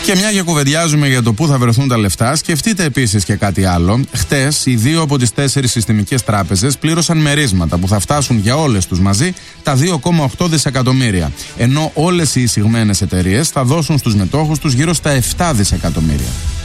Και μια και κουβεντιάζουμε για το πού θα βρεθούν τα λεφτά, σκεφτείτε επίσης και κάτι άλλο. Χτες, οι 2 από τις 4 συστημικές τράπεζες πλήρωσαν μερίσματα που θα φτάσουν για όλες τους μαζί τα 2,8 δισεκατομμύρια. Ενώ όλες οι εισηγμένες εταιρείες θα δώσουν στους μετόχους τους γύρω στα 7 δισεκατομμύρια.